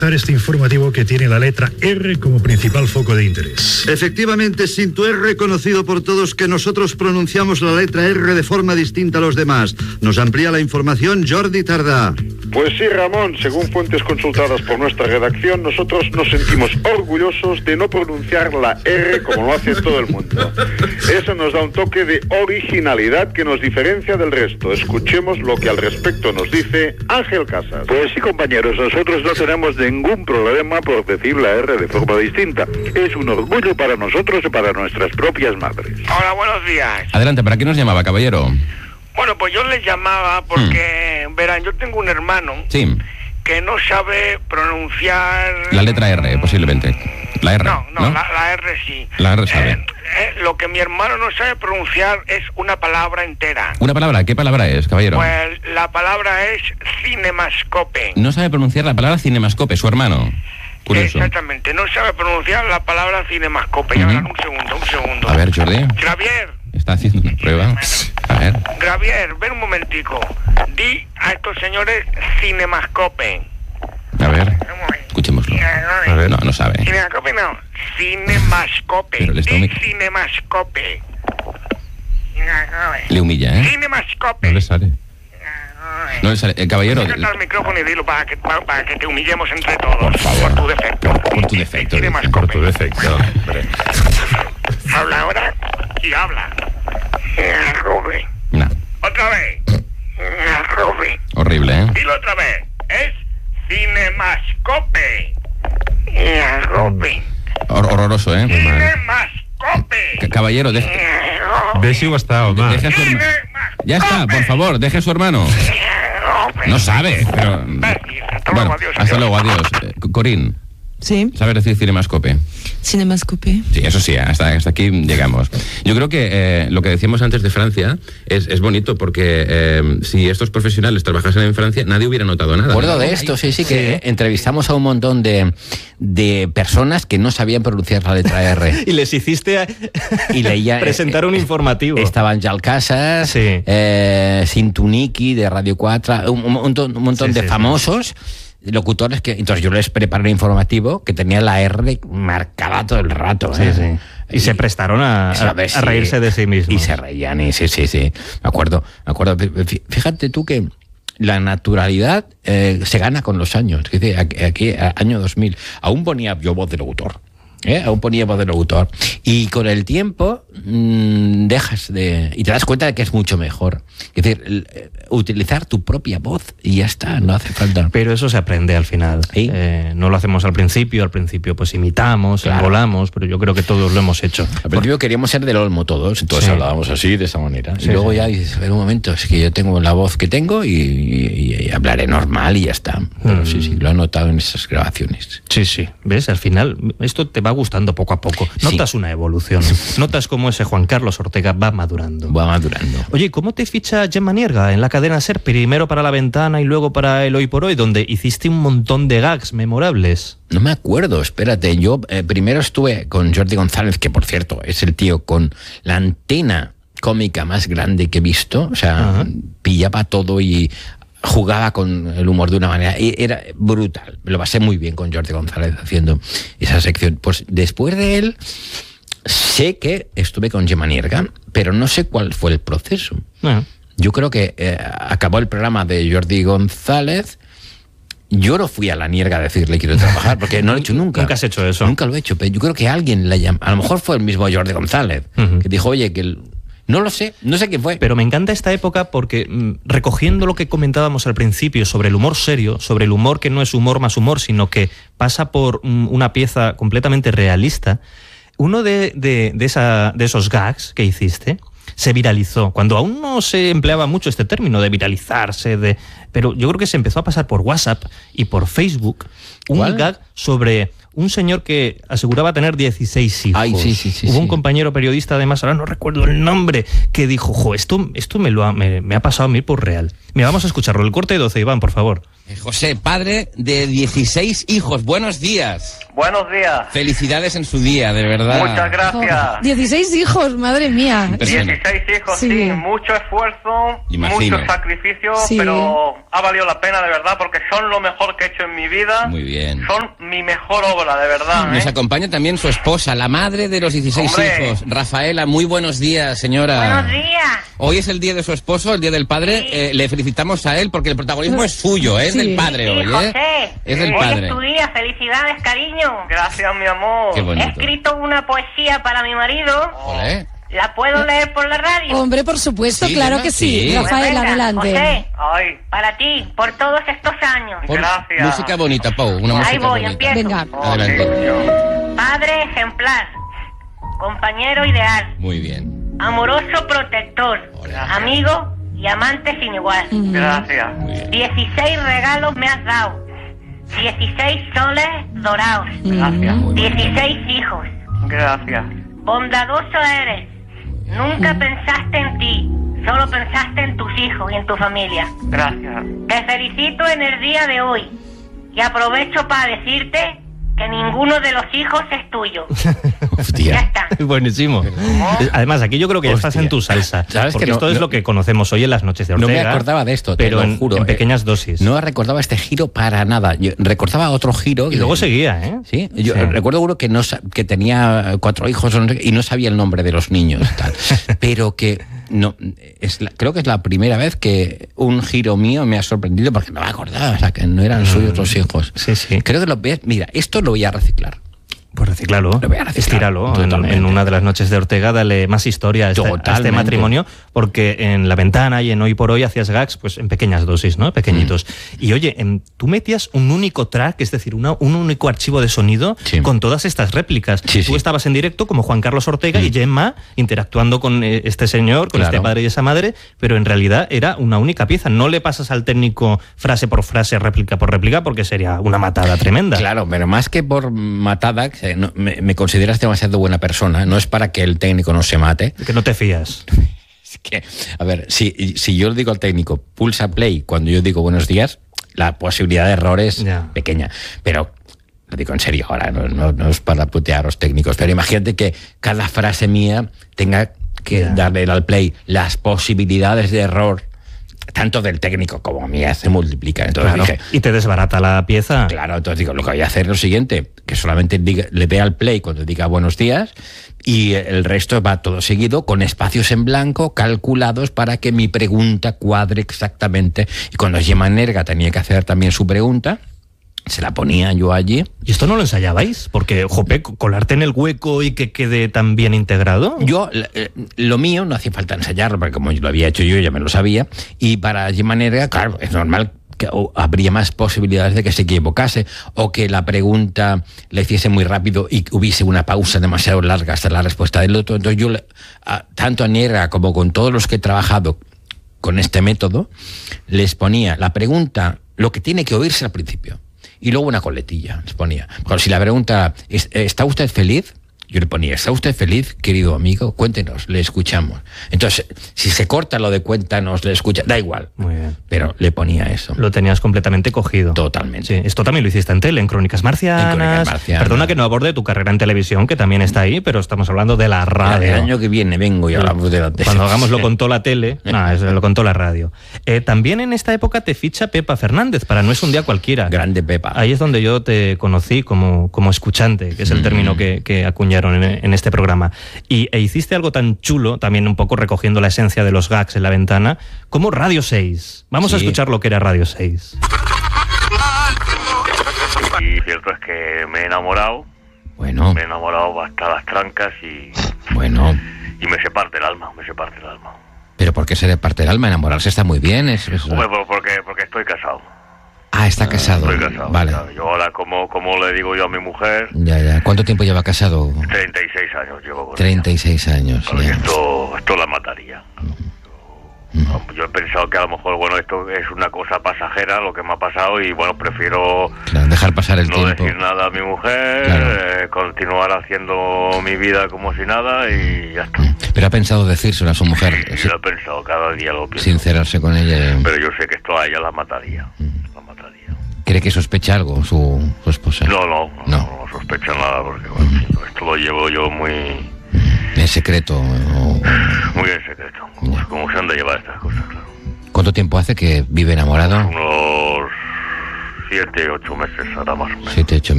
Este informativo que tiene la letra R como principal foco de interés. Efectivamente, Cinto, es reconocido por todos que nosotros pronunciamos la letra R de forma distinta a los demás. Nos amplía la información Jordi Tardá. Pues sí, Ramón, según fuentes consultadas por nuestra redacción, nosotros nos sentimos orgullosos de no pronunciar la R como lo hace todo el mundo. Eso nos da un toque de originalidad que nos diferencia del resto. Escuchemos lo que al respecto nos dice Ángel Casas. Pues sí, compañeros, nosotros no tenemos ningún problema por decir la R de forma distinta. Es un orgullo para nosotros y para nuestras propias madres. Hola, buenos días. Adelante, ¿para qué nos llamaba, caballero? Bueno, pues yo les llamaba porque, verán, yo tengo un hermano que no sabe pronunciar... La letra R, posiblemente. La R, ¿no? La R sí. La R sabe. Lo que mi hermano no sabe pronunciar es una palabra entera. ¿Una palabra? ¿Qué palabra es, caballero? Pues la palabra es cinemascope. No sabe pronunciar la palabra cinemascope, su hermano. Curioso. Exactamente, no sabe pronunciar la palabra cinemascope. Ya verán, un segundo. A ver, Jordi. Javier. Está haciendo una prueba. A ver. Javier, ven un momentico. Di a estos señores cinemascope. A ver. Escuchémoslo. A ver. No sabe. Cinemascope no. Cinemascope. Di cinemascope. Le humilla, ¿eh? Cinemascope. No le sale. No le sale. Caballero. Saca el micrófono y dilo para que te humillemos entre todos. Por favor. Por tu defecto. Por tu defecto. Cinemascope. Por tu defecto. Habla ahora y habla. Cinemascope. No. Otra vez. Cinemascope. Horrible, ¿eh? Dilo otra vez. Es cinemascope. Cinemascope. Horroroso, ¿eh? Cinemascope. Caballero, Deje o está, Omar. Deje a su hermano. Ya está, por favor, deje a su hermano. No sabe, pero... Bueno, hasta luego, adiós. Corín. Sí. ¿Sabes decir cinemascope? Cinemascope. Sí, eso sí, hasta aquí llegamos. Yo creo que lo que decíamos antes de Francia es bonito porque si estos profesionales trabajasen en Francia, nadie hubiera notado nada. Me acuerdo de esto, sí, que entrevistamos a un montón de personas que no sabían pronunciar la letra R. Y les hiciste presentar un informativo. Estaban Jal Casas, Sintuniki de Radio 4, un montón de famosos locutores que entonces yo les preparé un informativo que tenía la R marcada todo el rato. Y se prestaron a reírse de sí mismos. Y se reían, y sí. Me acuerdo. Fíjate tú que la naturalidad se gana con los años. Es decir, aquí, año 2000, aún ponía yo voz de locutor. Y con el tiempo dejas de... Y te das cuenta de que es mucho mejor. Es decir, utilizar tu propia voz y ya está, no hace falta. Pero eso se aprende al final. ¿Sí? No lo hacemos al principio pues imitamos, volamos, pero yo creo que todos lo hemos hecho. Al principio queríamos ser del Olmo todos, entonces hablábamos así, de esa manera. Y luego ya dices, a ver un momento, es que yo tengo la voz que tengo y hablaré normal y ya está. Pero sí, lo he notado en esas grabaciones. Sí, ¿ves? Al final esto te va gustando poco a poco. Notas una evolución. Notas cómo ese Juan Carlos Ortega va madurando. Oye, ¿cómo te ficha Gemma Nierga en la cadena SER? Primero para La Ventana y luego para El Hoy por Hoy, donde hiciste un montón de gags memorables. No me acuerdo, espérate. Yo primero estuve con Jordi González, que por cierto es el tío con la antena cómica más grande que he visto. O sea, pillaba todo y jugaba con el humor de una manera, y era brutal. Me lo pasé muy bien con Jordi González haciendo esa sección. Pues después de él sé que estuve con Gemma Nierga, pero no sé cuál fue el proceso. Yo creo que acabó el programa de Jordi González. Yo no fui a la Nierga a decirle quiero trabajar, porque no lo he hecho nunca. ¿Nunca has hecho eso? Nunca lo he hecho, pero yo creo que alguien la llamó. A lo mejor fue el mismo Jordi González, que dijo, oye, que... No lo sé, no sé quién fue. Pero me encanta esta época porque recogiendo lo que comentábamos al principio sobre el humor serio, sobre el humor que no es humor más humor, sino que pasa por una pieza completamente realista, uno de esos gags que hiciste se viralizó, cuando aún no se empleaba mucho este término de viralizarse, pero yo creo que se empezó a pasar por WhatsApp y por Facebook un gag sobre un señor que aseguraba tener 16 hijos. Hubo un compañero periodista, además, ahora no recuerdo el nombre, que dijo, esto me ha pasado a mí por real. Mira, vamos a escucharlo, el corte de 12, Iván, por favor. José, padre de 16 hijos, buenos días. Buenos días. Felicidades en su día, de verdad. Muchas gracias. 16 hijos, madre mía. 16 hijos, sí. Mucho esfuerzo, Imagino. mucho sacrificio, Sí. pero ha valido la pena, de verdad, porque son lo mejor que he hecho en mi vida. Muy bien. Son mi mejor obra, de verdad. Nos acompaña también su esposa, la madre de los 16 Hombre. hijos. Rafaela, muy buenos días, señora. Buenos días. Hoy es el día de su esposo, el día del padre. Sí. Le felicitamos a él porque el protagonismo es suyo, es Sí. del padre Sí, hoy, ¿eh? José. Es del Hoy padre. es tu día. Felicidades, cariño. Gracias, mi amor. Qué He bonito. escrito una poesía para mi marido. Olé. ¿La puedo leer por la radio? Hombre, por supuesto, Sí, claro Gemma, que sí. sí. Rafael, Venga, adelante. José, Ay, para ti, por todos estos años. Pon Gracias. música bonita, Pau, una música Ahí voy, bonita. empiezo. Venga. Adelante. Padre ejemplar, compañero ideal, Muy bien. amoroso protector, amigo y amante sin igual. gracias. Muy bien. 16 regalos me has dado. 16 soles dorados. Gracias. 16 hijos. Gracias. Bondadoso eres. Nunca pensaste en ti. Solo pensaste en tus hijos y en tu familia. Gracias. Te felicito en el día de hoy. Y aprovecho para decirte que ninguno de los hijos es tuyo. Hostia. Ya está. Buenísimo. Además, aquí yo creo que ya estás Hostia. en tu salsa. ¿Sabes Porque que no- esto es no- lo que conocemos hoy en las noches de No Ortega. me acordaba de esto, te pero lo juro. en pequeñas dosis. No recordaba este giro para nada. Yo recordaba otro giro. Y luego seguía, ¿eh? Sí, yo Sí. recuerdo uno que que tenía 4 hijos y no sabía el nombre de los niños, tal. Pero que no creo que es la primera vez que un giro mío me ha sorprendido porque no me acordaba, o sea, que no eran suyos los hijos. Sí, sí. Creo que mira, esto lo voy a reciclar. Pues recíclalo, Lo voy a reciclar, estíralo. totalmente. En una de las noches de Ortega, dale más historia a este Totalmente. matrimonio, porque en La Ventana y en Hoy por Hoy hacías gags pues en pequeñas dosis, ¿no? Pequeñitos. Y oye, tú metías un único track, es decir, un único archivo de sonido con todas estas réplicas. Tú estabas en directo como Juan Carlos Ortega y Gemma interactuando con este señor, con Claro. este padre y esa madre, pero en realidad era una única pieza. No le pasas al técnico frase por frase, réplica por réplica, porque sería una matada tremenda. Claro, pero más que por matada, me consideras demasiado buena persona. No es para que el técnico no se mate. Que no te fías. Es que, a ver, si yo le digo al técnico, pulsa play, cuando yo digo buenos días, la posibilidad de error es pequeña. Pero lo digo en serio ahora, no es para putear a los técnicos, pero imagínate que cada frase mía tenga que darle al play. Las posibilidades de error, tanto del técnico como mía, se multiplican. Entonces Claro. dije, Y te desbarata la pieza. claro, entonces digo, lo que voy a hacer es lo siguiente, que solamente le dé al play cuando diga buenos días y el resto va todo seguido con espacios en blanco calculados para que mi pregunta cuadre exactamente. Y cuando Gemma Nerga tenía que hacer también su pregunta, se la ponía yo allí. ¿Y esto no lo ensayabais? Porque, jope, colarte en el hueco y que quede tan bien integrado. Yo, lo mío, no hacía falta ensayarlo, porque como lo había hecho yo, ya me lo sabía. Y para Gemma Nerga, claro, es normal que habría más posibilidades de que se equivocase o que la pregunta la hiciese muy rápido y hubiese una pausa demasiado larga hasta la respuesta del otro. Entonces yo, tanto a Nerga como con todos los que he trabajado con este método, les ponía la pregunta, lo que tiene que oírse al principio. Y luego una coletilla, les ponía. Bueno, si la pregunta, ¿está usted feliz? Yo le ponía, ¿está usted feliz, querido amigo? Cuéntenos, le escuchamos. Entonces, si se corta lo de cuéntanos, le escucha, da igual. Muy bien. Pero le ponía eso. Lo tenías completamente cogido. Totalmente. Sí, esto también lo hiciste en tele, en Crónicas Marcianas. En Crónicas Marcianas. Perdona que no aborde tu carrera en televisión, que también está ahí, pero estamos hablando de la radio. El año que viene vengo y hablamos de la tele. Cuando hagamos lo contó la tele, lo contó la radio. También en esta época te ficha Pepa Fernández para No es un día cualquiera. Grande Pepa. Ahí es donde yo te conocí como escuchante, que es el término que acuñaron en este programa. E hiciste algo tan chulo, también un poco recogiendo la esencia de los gags en La Ventana, como Radio 6. Vamos a escuchar lo que era Radio 6. Y cierto es que me he enamorado. Bueno. Me he enamorado hasta las trancas y... Bueno. Y me se parte el alma, Pero ¿por qué se le parte el alma? Enamorarse está muy bien. Hombre, porque estoy casado. Ah, está casado. Estoy casado. Vale. Yo ahora, como le digo yo a mi mujer, Ya. ¿Cuánto tiempo lleva casado? 36 años llevo con 36 años. ella. Ya. Esto la mataría. Yo he pensado que a lo mejor, esto es una cosa pasajera, lo que me ha pasado, y prefiero Claro, dejar pasar el no tiempo. decir nada a mi mujer, Claro. continuar haciendo mi vida como si nada y ya está. Pero ha pensado decírselo a su mujer. Sí, lo he pensado, cada día lo pienso. Sincerarse con ella. Pero yo sé que esto a ella la mataría. ¿Cree que sospecha algo su esposa? No sospecha nada, porque bueno, esto lo llevo yo muy... En secreto. Muy en secreto. Como se han de llevar estas cosas, claro. ¿Cuánto tiempo hace que vive enamorado? Unos 7, 8 meses ahora más o menos. 7, 8 meses.